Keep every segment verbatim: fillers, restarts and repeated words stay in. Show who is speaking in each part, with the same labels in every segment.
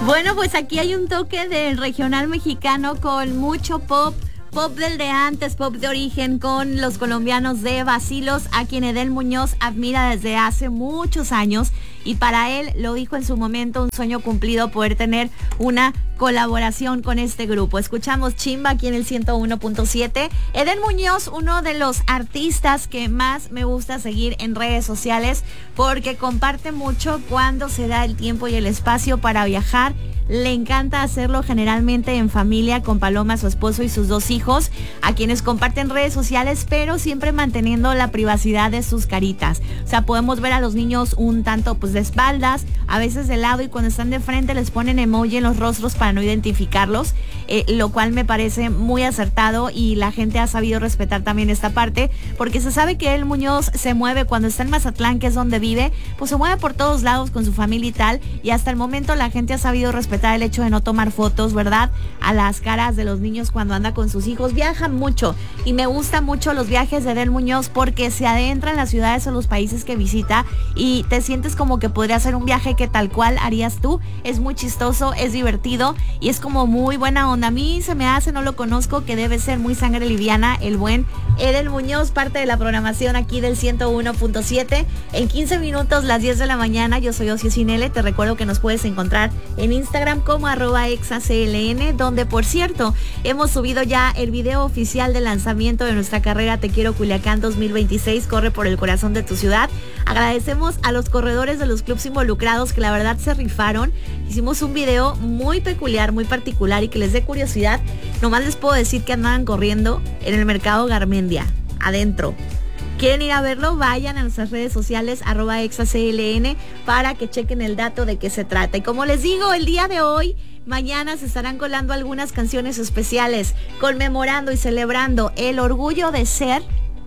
Speaker 1: Bueno, pues aquí hay un toque del regional mexicano con mucho pop. Pop del de antes, pop de origen con los colombianos de Bacilos, a quien Edel Muñoz admira desde hace muchos años, y para él, lo dijo en su momento, un sueño cumplido poder tener una colaboración con este grupo. Escuchamos Chimba aquí en el ciento uno punto siete. Edel Muñoz, uno de los artistas que más me gusta seguir en redes sociales porque comparte mucho cuando se da el tiempo y el espacio para viajar. Le encanta hacerlo generalmente en familia con Paloma, su esposo y sus dos hijos, a quienes comparten redes sociales, pero siempre manteniendo la privacidad de sus caritas. O sea, podemos ver a los niños un tanto pues de espaldas, a veces de lado, y cuando están de frente les ponen emoji en los rostros para no identificarlos, eh, lo cual me parece muy acertado, y la gente ha sabido respetar también esta parte, porque se sabe que Edel Muñoz se mueve cuando está en Mazatlán, que es donde vive, pues se mueve por todos lados con su familia y tal, y hasta el momento la gente ha sabido respetar el hecho de no tomar fotos, ¿verdad?, a las caras de los niños cuando anda con sus hijos. Viaja mucho y me gustan mucho los viajes de Edel Muñoz porque se adentra en las ciudades o los países que visita y te sientes como que podría ser un viaje que tal cual harías tú. Es muy chistoso, es divertido y es como muy buena onda. A mí se me hace, no lo conozco, que debe ser muy sangre liviana el buen Edel Muñoz, parte de la programación aquí del ciento uno punto siete. En quince minutos, las diez de la mañana, yo soy Ocio Cinele. Te recuerdo que nos puedes encontrar en Instagram como arroba exacln, donde por cierto hemos subido ya el video oficial del lanzamiento de nuestra carrera Te Quiero Culiacán dos mil veintiséis, corre por el corazón de tu ciudad. Agradecemos a los corredores de los clubs involucrados que la verdad se rifaron. Hicimos un video muy peculiar, muy particular, y que les dé curiosidad, nomás les puedo decir que andaban corriendo en el mercado Garmendia, adentro. ¿Quieren ir a verlo? Vayan a nuestras redes sociales, arroba exacln, para que chequen el dato de qué se trata. Y como les digo, el día de hoy, mañana se estarán colando algunas canciones especiales, conmemorando y celebrando el orgullo de ser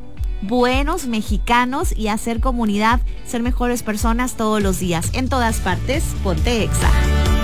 Speaker 1: buenos mexicanos y hacer comunidad, ser mejores personas todos los días. En todas partes, ponte Exa.